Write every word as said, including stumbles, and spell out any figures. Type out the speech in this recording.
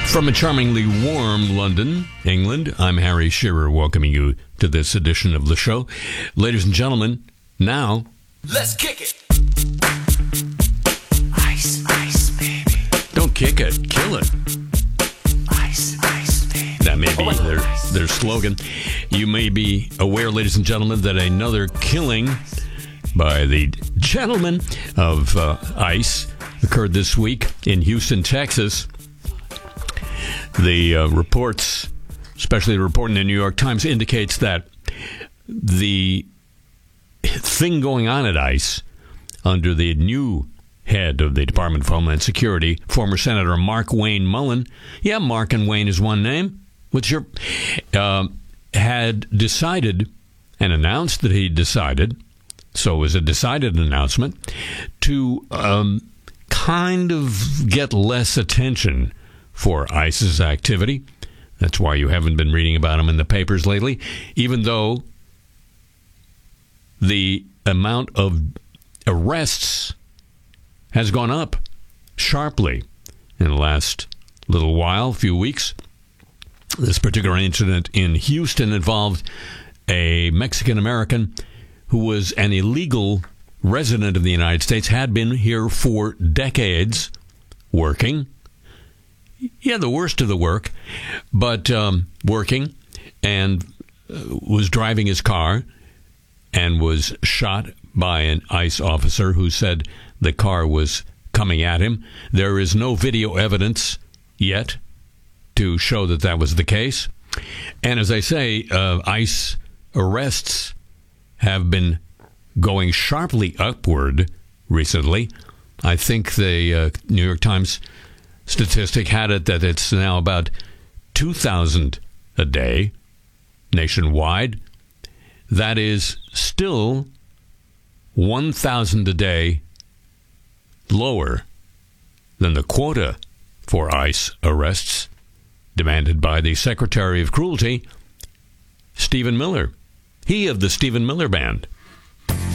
From a charmingly warm London, England, I'm Harry Shearer, welcoming you to this edition of the show. Ladies and gentlemen, now... Let's kick it! Ice, ice, baby. Don't kick it, kill it. Ice, ice, baby. That may be their, their slogan. You may be aware, ladies and gentlemen, that another killing by the gentleman of uh, ICE occurred this week in Houston, Texas. The uh, reports, especially the report in the New York Times, indicates that the thing going on at ICE under the new head of the Department of Homeland Security, former Senator Mark Wayne Mullen, yeah, Mark and Wayne is one name, what's your, uh, had decided and announced that he decided, so it was a decided announcement, to um, kind of get less attention for ICE's activity. That's why you haven't been reading about them in the papers lately, even though the amount of arrests has gone up sharply in the last little while, few weeks. This particular incident in Houston involved a Mexican-American who was an illegal resident of the United States, had been here for decades working. Yeah, the worst of the work, but um, working, and uh, was driving his car and was shot by an ICE officer who said the car was coming at him. There is no video evidence yet to show that that was the case. And as I say, uh, ICE arrests have been going sharply upward recently. I think the uh, New York Times statistic had it that it's now about two thousand a day nationwide. That is still one thousand a day lower than the quota for ICE arrests demanded by the Secretary of Cruelty, Stephen Miller. He of the Stephen Miller Band.